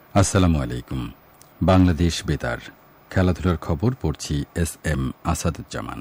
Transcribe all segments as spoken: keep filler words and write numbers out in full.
আসসালামু আলাইকুম। বাংলাদেশ বেতার খেলাধুলার খবর পড়ছি S M Asaduzzaman.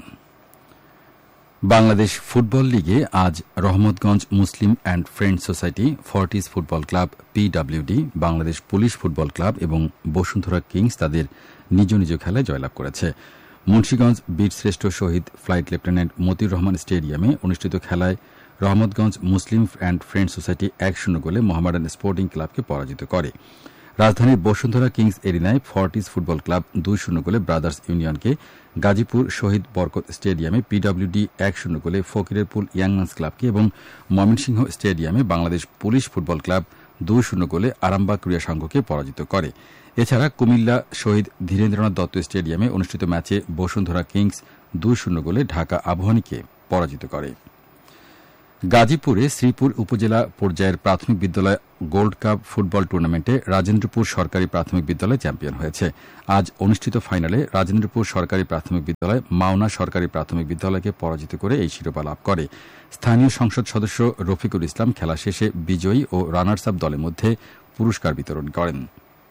Bangladesh football লিগে আজ Rahmatganj Muslim and friends society, Fortis football club, PWD, Bangladesh police football club এবং বসুন্ধরা কিংস তাদের নিজ নিজ খেলায় জয়লাভ করেছে। মুন্সিগঞ্জ বীরশ্রেষ্ঠ শহীদ ফ্লাইট লেফটেন্যান্ট মতিউর রহমান স্টেডিয়ামে অনুষ্ঠিত খেলায় Rahmatganj Muslim and friends society এক শূন্য গোলে মোহামেডান স্পোর্টিং ক্লাবকে পরাজিত করে। রাজধানীর Bashundhara Kings এরিনায় Fortis football club দুই শূন্য গোলে ব্রাদার্স ইউনিয়নকে, গাজীপুর শহীদ বরকত স্টেডিয়ামে পিডব্লিউডি এক শূন্য গোলে ফকিরেরপুল ইয়াংম্যানস ক্লাবকে এবং ময়মনসিংহ স্টেডিয়ামে বাংলাদেশ পুলিশ ফুটবল ক্লাব দুই শূন্য গোলে আরামবাগ ক্রীড়া সংঘকে পরাজিত করে। এছাড়া কুমিল্লা শহীদ ধীরেন্দ্রনাথ দত্ত স্টেডিয়ামে অনুষ্ঠিত ম্যাচে বসুন্ধরা কিংস দুই শূন্য গোলে ঢাকা আবাহনীকে পরাজিত করে। গাজীপুরে শ্রীপুর উপজেলা পর্যায়ের প্রাথমিক বিদ্যালয় গোল্ড কাপ ফুটবল টুর্নামেন্টে রাজেন্দ্রপুর সরকারি প্রাথমিক বিদ্যালয় চ্যাম্পিয়ন হয়েছে। আজ অনুষ্ঠিত ফাইনালে রাজেন্দ্রপুর সরকারি প্রাথমিক বিদ্যালয় মাওনা সরকারি প্রাথমিক বিদ্যালয়কে পরাজিত করে এই শিরোপা লাভ করে। স্থানীয় সংসদ সদস্য রফিকুল ইসলাম খেলা শেষে বিজয়ী ও রানার্স আপ দলের মধ্যে পুরস্কার বিতরণ করেন।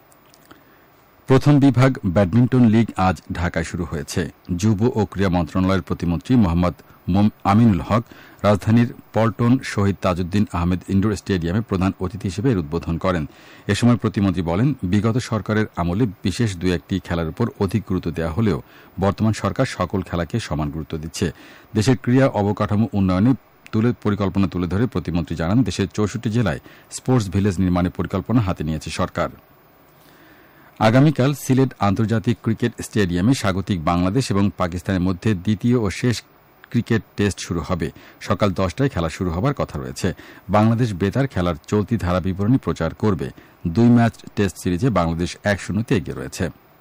প্রথম বিভাগ ব্যাডমিন্টন লিগ আজ ঢাকায় শুরু হয়েছে। যুব ও ক্রীড়া মন্ত্রণালয়ের প্রতিমন্ত্রী মোহাম্মদ আমিনুল হক রাজধানীর পল্টন শহীদ তাজউদ্দিন আহমেদ ইন্ডোর স্টেডিয়ামে প্রধান অতিথি হিসেবে এর উদ্বোধন করেন। এ সময় প্রতিমন্ত্রী বলেন, বিগত সরকারের আমলে বিশেষ দুই একটি খেলার উপর অধিক গুরুত্ব দেওয়া হলেও বর্তমান সরকার সকল খেলাকে সমান গুরুত্ব দিচ্ছে। দেশের ক্রীড়া অবকাঠামো উন্নয়নে তুলে পরিকল্পনা তুলে ধরে প্রতিমন্ত্রী জানান, দেশের চৌষট্টি জেলায় স্পোর্টস ভিলেজ নির্মাণের পরিকল্পনা হাতে নিয়েছে সরকার। আগামীকাল সিলেট আন্তর্জাতিক ক্রিকেট স্টেডিয়ামে স্বাগতিক বাংলাদেশ এবং পাকিস্তানের মধ্যে দ্বিতীয় ও শেষ ক্রিকেট টেস্ট শুরু হবে। সকাল দশটায় খেলা শুরু হবার কথা রয়েছে। বাংলাদেশ বেতার খেলার চলতি ধারা বিবরণী প্রচার করবে। দুই ম্যাচ টেস্ট সিরিজে বাংলাদেশ এক শূন্যতে এগিয়ে রয়েছে।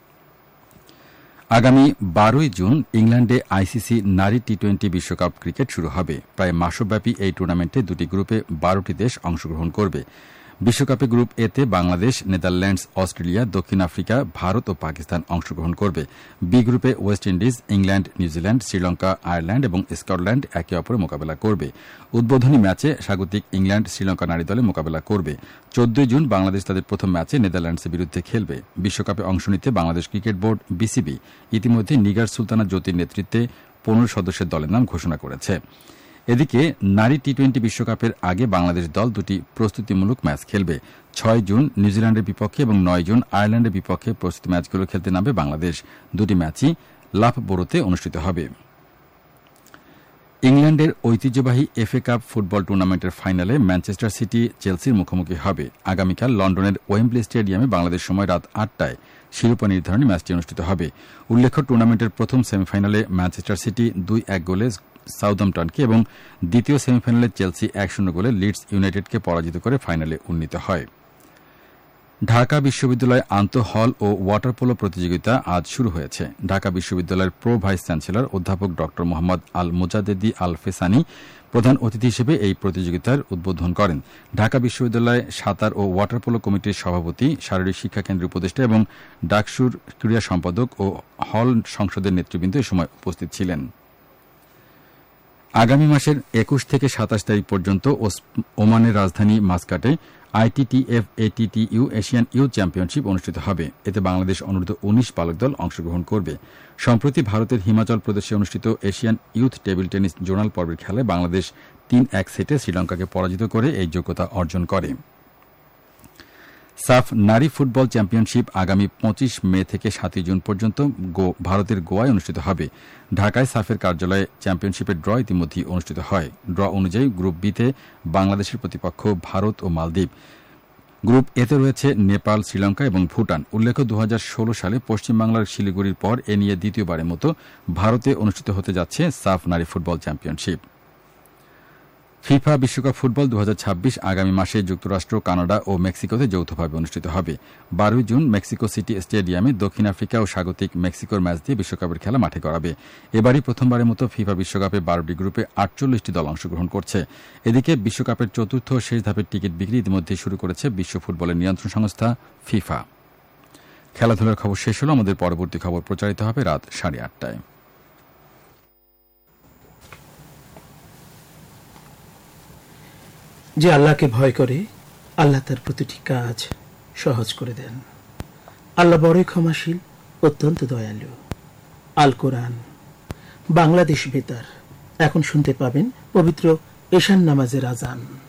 আগামী বারোই জুন ইংল্যান্ডে আইসিসি নারী টি টোয়েন্টি বিশ্বকাপ ক্রিকেট শুরু হবে। প্রায় মাসব্যাপী এই টুর্নামেন্টে দুটি গ্রুপে বারোটি দেশ অংশগ্রহণ করবে। বিশ্বকাপে গ্রুপ এতে বাংলাদেশ, নেদারল্যান্ডস, অস্ট্রেলিয়া, দক্ষিণ আফ্রিকা, ভারত ও পাকিস্তান অংশগ্রহণ করবে। বি গ্রুপে West Indies, England, New Zealand, Sri Lanka, Ireland এবং স্কটল্যান্ড একে অপরের মোকাবেলা করবে। উদ্বোধনী ম্যাচে স্বাগতিক ইংল্যান্ড শ্রীলঙ্কা নারী দলে মোকাবেলা করবে। চোদ্দই জুন বাংলাদেশ তাদের প্রথম ম্যাচে নেদারল্যান্ডসের বিরুদ্ধে খেলবে। বিশ্বকাপে অংশ নিতে বাংলাদেশ ক্রিকেট বোর্ড বিসিবি ইতিমধ্যে নিগার সুলতানা জ্যোতির নেতৃত্বে পনেরো সদস্যের দলের নাম ঘোষণা করেছে। এদিকে নারী টি টোয়েন্টি বিশ্বকাপের আগে বাংলাদেশ দল দুটি প্রস্তুতিমূলক ম্যাচ খেলবে। ছয় জুন নিউজিল্যান্ডের বিপক্ষে এবং নয় জুন আয়ারল্যান্ডের বিপক্ষে প্রস্তুতি ম্যাচগুলো খেলতে নামবে বাংলাদেশ। দুটি ম্যাচই লাফবোরোতে অনুষ্ঠিত হবে। ইংল্যান্ডের ঐতিহ্যবাহী এফএ কাপ ফুটবল টুর্নামেন্টের ফাইনালে ম্যানচেস্টার সিটি চেলসির মুখোমুখি হবে। আগামীকাল লন্ডনের ওয়েম্বলি স্টেডিয়ামে বাংলাদেশ সময় রাত আটটায় শিরোপা নির্ধারণী ম্যাচটি অনুষ্ঠিত হবে। উল্লেখ্য, টুর্নামেন্টের প্রথম সেমিফাইনালে ম্যানচেস্টার সিটি দুই এক গোলে সাউদাম্পটনকে এবং দ্বিতীয় সেমিফাইনালে চেলসি এক শূন্য গোলে লিডস ইউনাইটেডকে পরাজিত করে ফাইনালে উন্নীত হয়। ঢাকা বিশ্ববিদ্যালয় আন্তঃ হল ও ওয়াটার পোলো প্রতিযোগিতা আজ শুরু হয়েছে। ঢাকা বিশ্ববিদ্যালয়ের প্রো ভাইস চ্যান্সেলর অধ্যাপক ড মোহাম্মদ আল মোজাদ্দেদি আল ফেসানি প্রধান অতিথি হিসেবে এই প্রতিযোগিতার উদ্বোধন করেন। ঢাকা বিশ্ববিদ্যালয় সাঁতার ও ওয়াটার পোলো কমিটির সভাপতি, শারীরিক শিক্ষা কেন্দ্রের উপদেষ্টা এবং ডাকসুর ক্রীড়া সম্পাদক ও হল সংসদের নেতৃবৃন্দ এ সময় উপস্থিত ছিলেন। আগামী মাসের একুশ থেকে সাতাশ তারিখ পর্যন্ত ওমানের রাজধানী মাসকাটে আইটিটিএফ এটিটিইউ এশিয়ান ইউথ চ্যাম্পিয়নশিপ অনুষ্ঠিত হবে। এতে বাংলাদেশ অনূর্ধ্ব উনিশ বালক দল অংশগ্রহণ করবে। সম্প্রতি ভারতের হিমাচল প্রদেশে অনুষ্ঠিত Asian youth table tennis zonal পর্বের খেলায় বাংলাদেশ তিন এক সেটে শ্রীলঙ্কাকে পরাজিত করে এই যোগ্যতা অর্জন করে। সাফ নারী ফুটবল চ্যাম্পিয়নশিপ আগামী পঁচিশ মে থেকে সাতই জুন পর্যন্ত ভারতের গোয়ায় অনুষ্ঠিত হবে। ঢাকায় সাফের কার্যালয়ে চ্যাম্পিয়নশিপের ড্র ইতিমধ্যেই অনুষ্ঠিত হয়। ড্র অনুযায়ী গ্রুপ বিতে বাংলাদেশের প্রতিপক্ষ ভারত ও মালদ্বীপ। গ্রুপ এতে রয়েছে নেপাল, শ্রীলঙ্কা এবং ভুটান। উল্লেখ্য, দু হাজার ষোলো সালে পশ্চিমবাংলার শিলিগুড়ির পর এ নিয়ে দ্বিতীয়বারের মতো ভারতে অনুষ্ঠিত হতে যাচ্ছে সাফ নারী ফুটবল চ্যাম্পিয়নশিপ। ফিফা বিশ্বকাপ ফুটবল দু হাজার ছাব্বিশ আগামী মাসে যুক্তরাষ্ট্র, কানাডা ও মেক্সিকোতে যৌথভাবে অনুষ্ঠিত হবে। বারোই জুন মেক্সিকো সিটি স্টেডিয়ামে দক্ষিণ আফ্রিকা ও স্বাগতিক মেক্সিকোর ম্যাচ দিয়ে বিশ্বকাপের খেলা মাঠে গড়াবে। এবারই প্রথমবারের মতো ফিফা বিশ্বকাপে বারোটি গ্রুপে আটচল্লিশটি দল অংশগ্রহণ করছে। এদিকে বিশ্বকাপের চতুর্থ ও শেষ ধাপের টিকিট বিক্রি ইতিমধ্যে শুরু করেছে বিশ্ব ফুটবলের নিয়ন্ত্রণ সংস্থা ফিফা। খেলাধুলার খবর শেষ হল। আমাদের পরবর্তী খবর প্রচারিত হবে রাত সাড়ে আটটায়। যে আল্লাহকে ভয় করে, আল্লাহ তার প্রতিটি কাজ সহজ করে দেন। আল্লাহ বড়ই ক্ষমাশীল, অত্যন্ত দয়ালু। আল কোরআন বাংলাদেশ বেতার। এখন শুনতে পাবেন পবিত্র এশান নামাজের আজান।